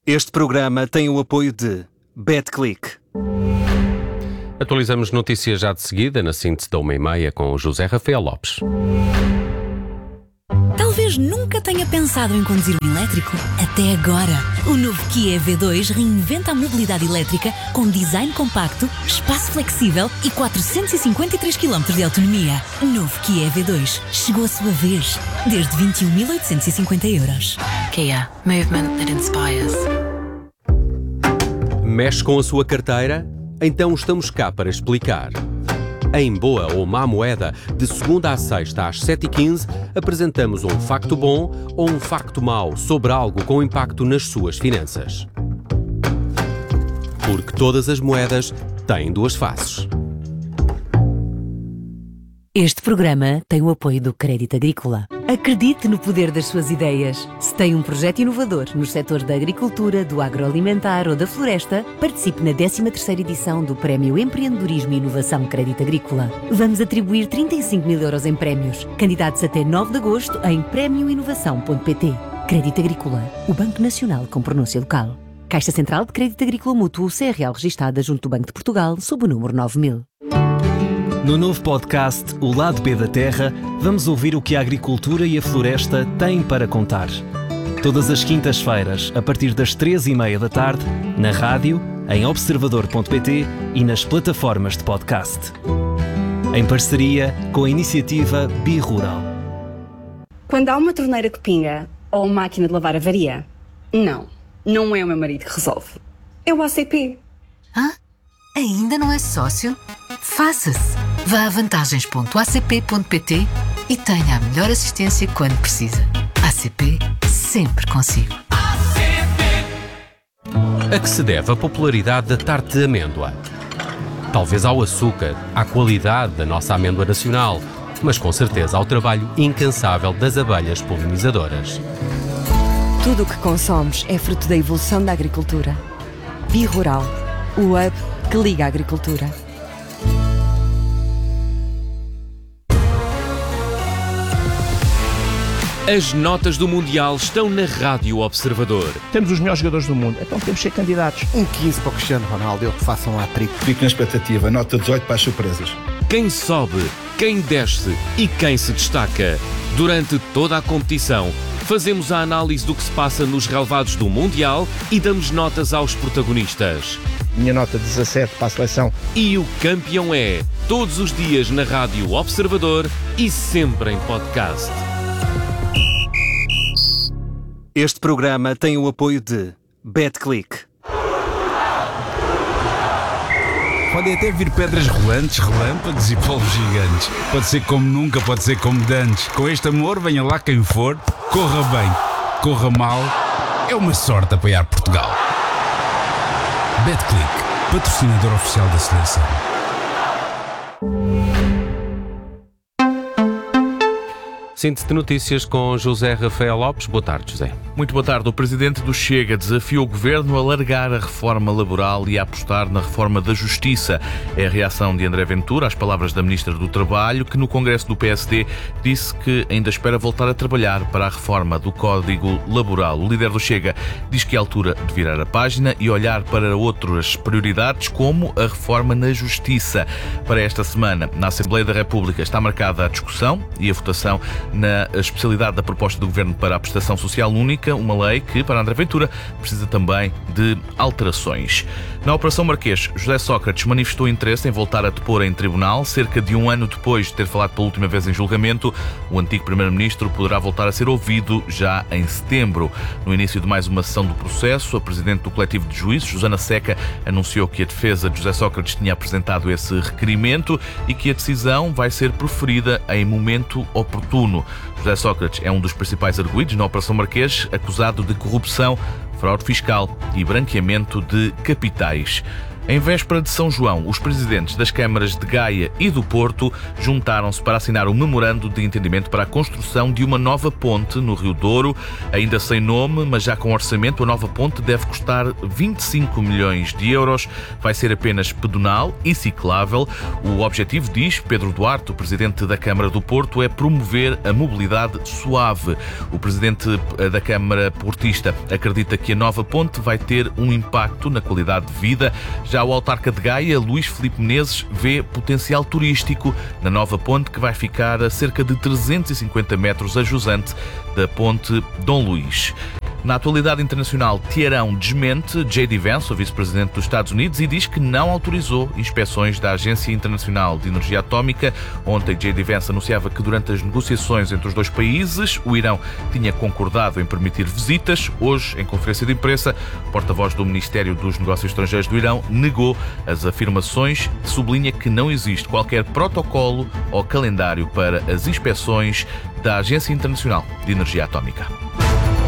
Este programa tem o apoio de BetClick. Atualizamos notícias já de seguida, na síntese da 1h30 com o José Rafael Lopes. Talvez nunca tenha pensado em conduzir um elétrico. Até agora. O novo Kia EV2 reinventa a mobilidade elétrica com design compacto, espaço flexível e 453 km de autonomia. Novo Kia EV2. Chegou a sua vez. Desde 21.850 euros. Kia. Movement that inspires. Mexe com a sua carteira? Então estamos cá para explicar. Em Boa ou Má Moeda, de segunda à sexta às 7h15, apresentamos um facto bom ou um facto mau sobre algo com impacto nas suas finanças. Porque todas as moedas têm duas faces. Este programa tem o apoio do Crédito Agrícola. Acredite no poder das suas ideias. Se tem um projeto inovador nos setores da agricultura, do agroalimentar ou da floresta, participe na 13ª edição do Prémio Empreendedorismo e Inovação Crédito Agrícola. Vamos atribuir 35.000 euros em prémios. Candidatos até 9 de agosto em premioinovação.pt. Crédito Agrícola, o Banco Nacional com pronúncia local. Caixa Central de Crédito Agrícola Mútuo, CRL registada junto do Banco de Portugal, sob o número 9000. No novo podcast O Lado B da Terra, vamos ouvir o que a agricultura e a floresta têm para contar. Todas as quintas-feiras, a partir das 3h30 da tarde, na rádio, em observador.pt e nas plataformas de podcast. Em parceria com a iniciativa Birural. Quando há uma torneira que pinga ou uma máquina de lavar avaria, não é o meu marido que resolve. É o ACP. Hã? Ainda não é sócio? Faça-se! Vá a vantagens.acp.pt e tenha a melhor assistência quando precisa. ACP, sempre consigo. A que se deve a popularidade da tarte de amêndoa? Talvez ao açúcar, à qualidade da nossa amêndoa nacional, mas com certeza ao trabalho incansável das abelhas polinizadoras. Tudo o que consomos é fruto da evolução da agricultura. Birural, o hub que liga a agricultura. As notas do Mundial estão na Rádio Observador. Temos os melhores jogadores do mundo, então temos que ser candidatos. 15 para o Cristiano Ronaldo, eu que faço um hat-trick. Fico na expectativa, nota 18 para as surpresas. Quem sobe, quem desce e quem se destaca. Durante toda a competição, fazemos a análise do que se passa nos relevados do Mundial e damos notas aos protagonistas. Minha nota 17 para a seleção. E o campeão é, todos os dias na Rádio Observador e sempre em podcast. Este programa tem o apoio de BetClick. Podem até vir pedras rolantes, relâmpagos e polvos gigantes. Pode ser como nunca, pode ser como dantes. Com este amor, venha lá quem for, corra bem, corra mal. É uma sorte apoiar Portugal. BetClick, patrocinador oficial da seleção. Síntese de notícias com José Rafael Lopes. Boa tarde, José. Muito boa tarde. O presidente do Chega desafiou o governo a largar a reforma laboral e a apostar na reforma da Justiça. É a reação de André Ventura às palavras da Ministra do Trabalho, que no Congresso do PSD disse que ainda espera voltar a trabalhar para a reforma do Código Laboral. O líder do Chega diz que é a altura de virar a página e olhar para outras prioridades, como a reforma na Justiça. Para esta semana, na Assembleia da República, está marcada a discussão e a votação na especialidade da proposta do Governo para a Prestação Social Única, uma lei que, para André Ventura, precisa também de alterações. Na Operação Marquês, José Sócrates manifestou interesse em voltar a depor em tribunal. Cerca de um ano depois de ter falado pela última vez em julgamento, o antigo Primeiro-Ministro poderá voltar a ser ouvido já em setembro. No início de mais uma sessão do processo, a Presidente do Coletivo de Juízes, Susana Seca, anunciou que a defesa de José Sócrates tinha apresentado esse requerimento e que a decisão vai ser proferida em momento oportuno. José Sócrates é um dos principais arguidos na Operação Marquês, acusado de corrupção, fraude fiscal e branqueamento de capitais. Em véspera de São João, os presidentes das câmaras de Gaia e do Porto juntaram-se para assinar um memorando de entendimento para a construção de uma nova ponte no Rio Douro. Ainda sem nome, mas já com orçamento, a nova ponte deve custar 25 milhões de euros. Vai ser apenas pedonal e ciclável. O objetivo, diz Pedro Duarte, o presidente da Câmara do Porto, é promover a mobilidade suave. O presidente da Câmara portista acredita que a nova ponte vai ter um impacto na qualidade de vida. Já o autarca de Gaia, Luís Filipe Menezes, vê potencial turístico na nova ponte, que vai ficar a cerca de 350 metros a jusante da ponte Dom Luís. Na atualidade internacional, Teherão desmente J.D. Vance, o vice-presidente dos Estados Unidos, e diz que não autorizou inspeções da Agência Internacional de Energia Atómica. Ontem, J.D. Vance anunciava que durante as negociações entre os dois países, o Irão tinha concordado em permitir visitas. Hoje, em conferência de imprensa, o porta-voz do Ministério dos Negócios Estrangeiros do Irão negou as afirmações, sublinha que não existe qualquer protocolo ou calendário para as inspeções da Agência Internacional de Energia Atómica.